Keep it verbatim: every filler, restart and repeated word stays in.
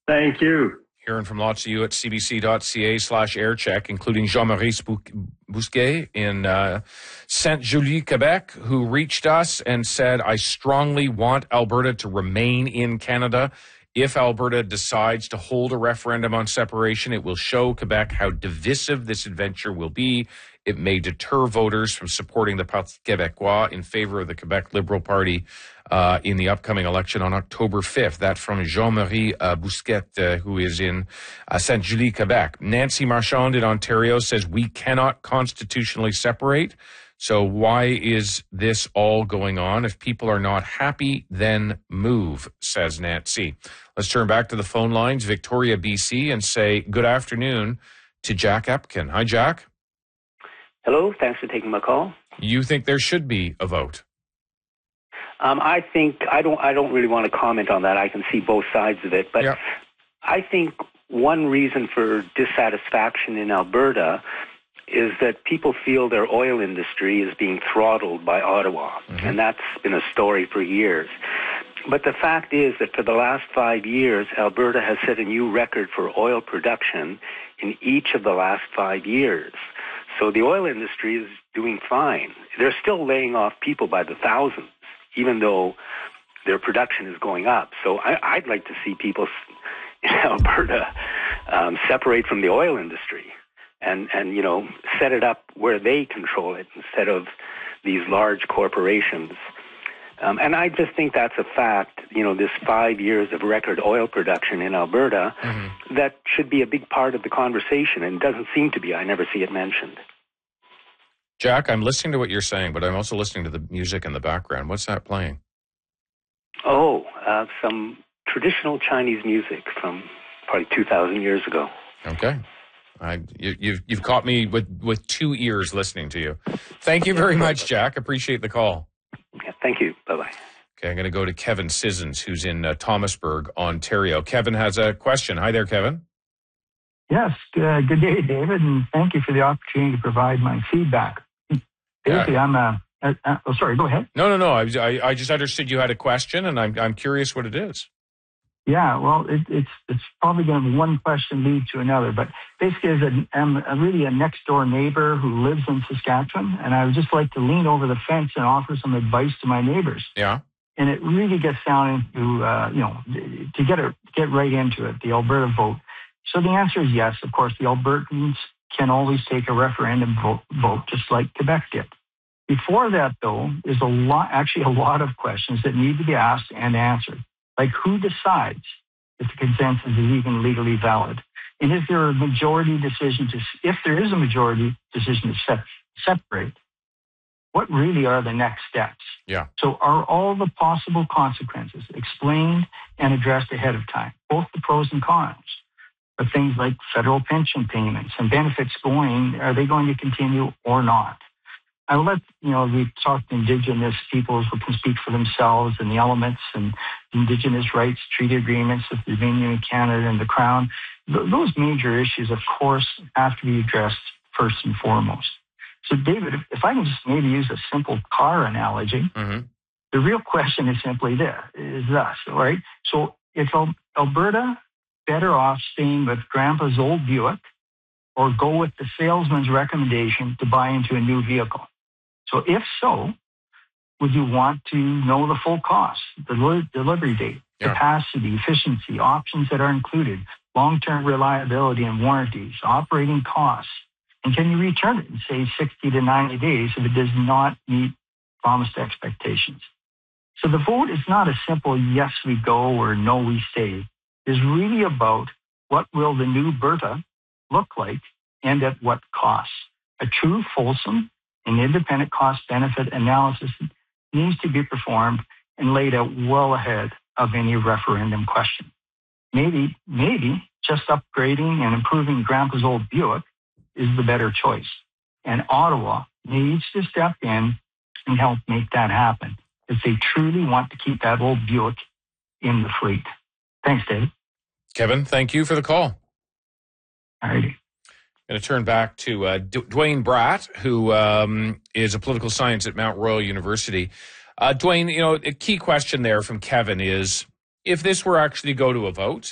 Thank you. Hearing from lots of you at cbc.ca slash aircheck, including Jean-Marie Bousquet in uh, Sainte-Julie, Quebec, who reached us and said, I strongly want Alberta to remain in Canada. If Alberta decides to hold a referendum on separation, it will show Quebec how divisive this adventure will be. It may deter voters from supporting the Parti Québécois in favor of the Quebec Liberal Party uh, in the upcoming election on October fifth. That from Jean-Marie uh, Bousquet, uh, who is in uh, Sainte-Julie, Quebec. Nancy Marchand in Ontario says we cannot constitutionally separate. So why is this all going on? If people are not happy, then move, says Nancy. Let's turn back to the phone lines, Victoria, B C, and say good afternoon to Jack Epkin. Hi, Jack. Hello, thanks for taking my call. You think there should be a vote? Um, I think I don't. I don't really want to comment on that. I can see both sides of it, but Yeah. I think one reason for dissatisfaction in Alberta is that people feel their oil industry is being throttled by Ottawa, mm-hmm. and that's been a story for years. But the fact is that for the last five years, Alberta has set a new record for oil production in each of the last five years. So the oil industry is doing fine. They're still laying off people by the thousands, even though their production is going up. So I, I'd like to see people in Alberta um, separate from the oil industry and, and, you know, set it up where they control it instead of these large corporations. Um, and I just think that's a fact, you know, this five years of record oil production in Alberta, mm-hmm. that should be a big part of the conversation, and it doesn't seem to be. I never see it mentioned. Jack, I'm listening to what you're saying, but I'm also listening to the music in the background. What's that playing? Oh, uh, some traditional Chinese music from probably two thousand years ago. Okay. I, you, you've, you've caught me with, with two ears listening to you. Thank you very much, Jack. Appreciate the call. Yeah, thank you. Bye-bye. Okay, I'm going to go to Kevin Sissons, who's in uh, Thomasburg, Ontario. Kevin has a question. Hi there, Kevin. Yes, uh, good day, David, and thank you for the opportunity to provide my feedback. Basically, yeah. I'm a, a, a... Oh, sorry, go ahead. No, no, no. I, I, I just understood you had a question, and I'm I'm curious what it is. Yeah, well, it, it's it's probably going to be one question lead to another, but basically, as a, I'm a, really a next-door neighbor who lives in Saskatchewan, and I would just like to lean over the fence and offer some advice to my neighbors. Yeah. And it really gets down into, uh, you know, to get it, get right into it, the Alberta vote. So the answer is yes. Of course, the Albertans can always take a referendum vote, vote just like Quebec did. Before that, though, is a lot, actually a lot of questions that need to be asked and answered. Like, who decides if the consensus is even legally valid? And is there a majority decision to, if there is a majority decision to se- separate, what really are the next steps? Yeah. So are all the possible consequences explained and addressed ahead of time, both the pros and cons? But things like federal pension payments and benefits going, are they going to continue or not? I will let, you know, we talked to Indigenous peoples who can speak for themselves and the elements and Indigenous rights, treaty agreements with the Dominion of Canada and the Crown. Th- those major issues, of course, have to be addressed first and foremost. So, David, if, if I can just maybe use a simple car analogy, mm-hmm. the real question is simply this, is thus, all right? So if Alberta better off staying with Grandpa's old Buick or go with the salesman's recommendation to buy into a new vehicle? So if so, would you want to know the full cost, the li- delivery date, yeah. capacity, efficiency, options that are included, long-term reliability and warranties, operating costs? And can you return it in, say, sixty to ninety days if it does not meet promised expectations? So the vote is not a simple yes, we go or no, we stay. It's really about what will the new Berta look like and at what cost. A true, fulsome, and independent cost-benefit analysis needs to be performed and laid out well ahead of any referendum question. Maybe, maybe just upgrading and improving Grandpa's old Buick is the better choice. And Ottawa needs to step in and help make that happen if they truly want to keep that old Buick in the fleet. Thanks, David. Kevin, thank you for the call. All righty. I'm going to turn back to uh, D- Dwayne Bratt, who um, is a political science at Mount Royal University. Uh, Dwayne, you know, a key question there from Kevin is, if this were actually to go to a vote,